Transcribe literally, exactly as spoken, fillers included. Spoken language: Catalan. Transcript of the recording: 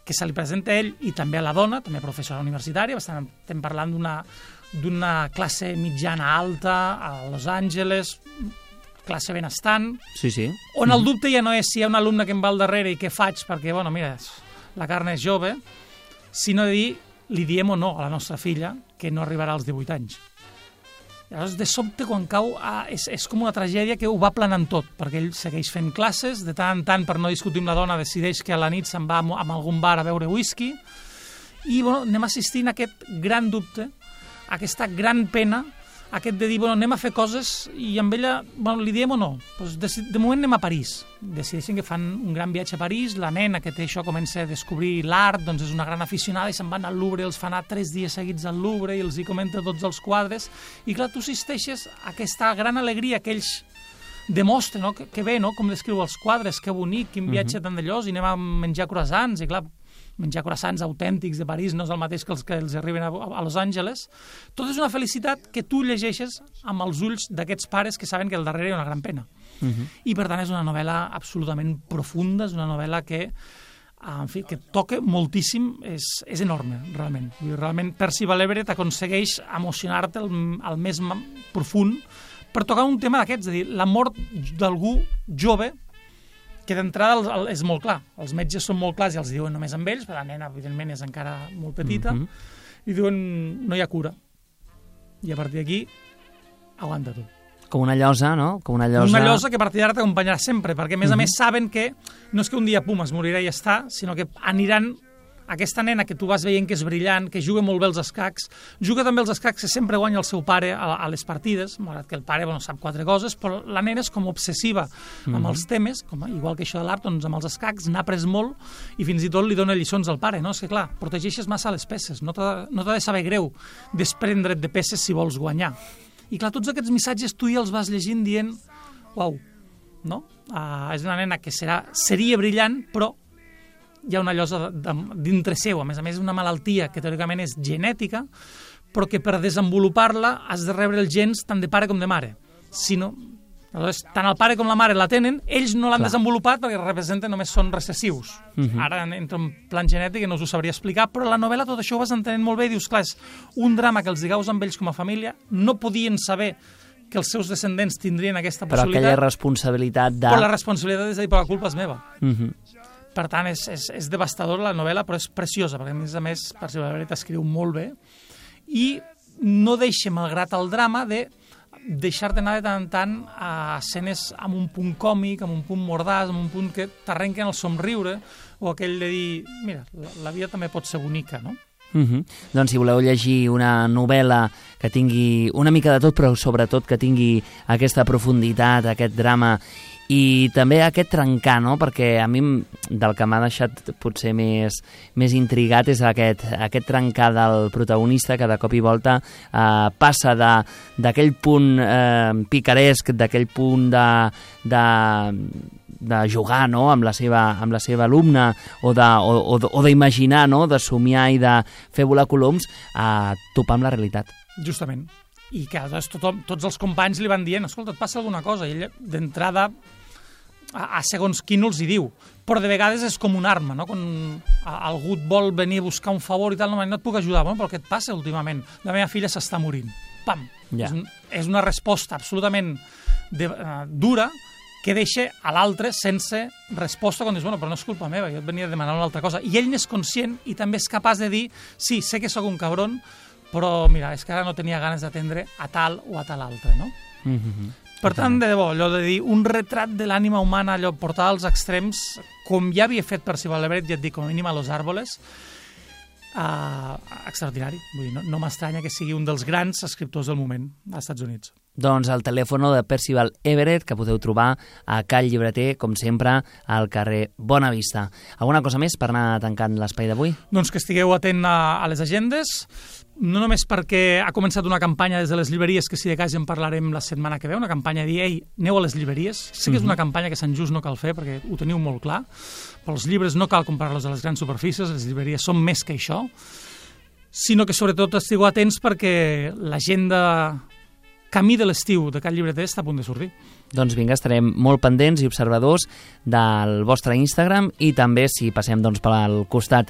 que se li presenta a ell i també a la dona, també professora universitària, estem parlant d'una d'una classe mitjana alta a Los Angeles, classe benestant, sí, sí. on el dubte ja no és si hi ha un alumne que em va al darrere i què faig, perquè, bueno, mira, la carn és jove, sinó de dir, li diem o no a la nostra filla que no arribarà als divuit anys. Llavors, de sobte, quan cau, ah, és, és com una tragèdia que ho va planant tot, perquè ell segueix fent classes, de tant en tant, per no discutir amb la dona, decideix que a la nit se'n va a algun bar a beure whisky, i bueno, anem assistint a aquest gran dubte, a aquesta gran pena, aquest de dir, bueno, anem a fer coses, i amb ella, bueno, li diem o no? Pues de, de moment anem a París. Decideixen que fan un gran viatge a París, la nena que té això comença a descobrir l'art, doncs és una gran aficionada i se'n van al Louvre, els fa anar tres dies seguits al Louvre i els hi comenta tots els quadres, i clar, tu assisteixes a aquesta gran alegria que ells demostren, no? que, que bé, no? Com descriu els quadres, que bonic, quin viatge tan d'allòs, i anem a menjar croissants, i clar, menjar croissants autèntics de París no és el mateix que els que els arriben a, a Los Angeles. Tot és una felicitat que tu llegeixes amb els ulls d'aquests pares que saben que al darrere hi ha una gran pena. Uh-huh. I per tant és una novel·la absolutament profunda, és una novel·la que, en fi, que toca moltíssim, és, és enorme, realment. Realment Percival Everett aconsegueix emocionar-te al, al més profund per tocar un tema d'aquests, és a dir, la mort d'algú jove, que d'entrada és molt clar. Els metges són molt clars i els diuen només amb ells, però la nena, evidentment, és encara molt petita, mm-hmm. i diuen no hi ha cura. I a partir d'aquí, aguanta tu. Com una llosa, no? Com una llosa... Una llosa que a partir d'ara t'acompanyarà sempre, perquè a més mm-hmm. a més saben que no és que un dia pum es morirà i ja està, sinó que aniran... Aquesta nena que tu vas veient que és brillant, que juga molt bé els escacs, juga també els escacs que sempre guanya el seu pare a, a les partides, malgrat que el pare bueno, sap quatre coses, però la nena és com obsessiva amb mm-hmm. els temes, com, igual que això de l'art, doncs amb els escacs n'ha après molt i fins i tot li dona lliçons al pare, no? És que clar, protegeixes massa les peces, no t'ha no t'ha de saber greu desprendre't de peces si vols guanyar. I clar, tots aquests missatges tu ja els vas llegint dient, uau, no? Uh, és una nena que serà, seria brillant, però hi ha una llosa dintre seu, a més a més una malaltia que teòricament és genètica, però que per desenvolupar-la has de rebre els gens tant de pare com de mare. Si no, aleshores, tant el pare com la mare la tenen, ells no l'han desenvolupat perquè representen només són recessius. Uh-huh. Ara entra en plan genètic i no us ho sabria explicar, però la novel·la tot això ho vas entenent molt bé i dius, clar, és un drama que els digaus amb ells com a família, no podien saber que els seus descendents tindrien aquesta possibilitat. Però aquella responsabilitat de... Però la responsabilitat és de dir, però la culpa és meva. Uh-huh. Per tant, és, és, és devastadora la novel·la, però és preciosa, perquè a més a més, Percival Everett escriu molt bé, i no deixa, malgrat el drama, de deixar-te anar de tant en tant a escenes amb un punt còmic, amb un punt mordàs, amb un punt que t'arrenquen el somriure, o aquell de dir, mira, la, la vida també pot ser bonica, no? Uh-huh. Doncs si voleu llegir una novel·la que tingui una mica de tot, però sobretot que tingui aquesta profunditat, aquest drama i també aquest trencar, no? Perquè a mi del que m'ha deixat potser més, més intrigat és aquest, aquest trencar del protagonista que de cop i volta eh, passa d'aquell punt eh, picaresc, d'aquell punt de, de, de jugar, no? amb, la seva, amb la seva alumna o d'imaginar, no? de somiar i de fer volar coloms a topar amb la realitat. Justament. I que aleshores tothom, tots els companys li van dient, escolta, et passa alguna cosa, i ell d'entrada a, a segons qui no els hi diu, però de vegades és com una arma, no? Quan algú et vol venir a buscar un favor i tal, no, no et puc ajudar, bueno, però què et passa últimament? La meva filla s'està morint. Pam! Yeah. És, un, és una resposta absolutament de, uh, dura que deixa a l'altre sense resposta quan dius, bueno, però no és culpa meva, jo et venia a demanar una altra cosa. I ell n'és conscient i també és capaç de dir, sí, sé que sóc un cabron, però mira, és que ara no tenia ganes d'atendre a tal o a tal altre, no? Mm-hmm. Per tant, de debò, allò de dir un retrat de l'ànima humana, allò portar als extrems, com ja havia fet Percival Everett, ja et dic, com a mínim a Los Árboles, uh, extraordinari. Vull dir, no, no m'estranya que sigui un dels grans escriptors del moment als Estats Units. Doncs el telèfon de Percival Everett, que podeu trobar a Cal Llibreter, com sempre, al carrer Bonavista. Alguna cosa més per anar tancant l'espai d'avui? Doncs que estigueu atent a, a les agendes, no només perquè ha començat una campanya des de les llibreries, que si de cas en parlarem la setmana que ve, una campanya de dir, ei, aneu a les llibreries. Sé que és una campanya que a Sant Just no cal fer, perquè ho teniu molt clar, però els llibres no cal comprar-los a les grans superfícies, les llibreries són més que això, sinó que sobretot estigueu atents perquè l'agenda Camí de l'estiu de Cal Llibreter està a punt de sortir. Doncs vinga, estarem molt pendents i observadors del vostre Instagram i també si passem doncs, pel costat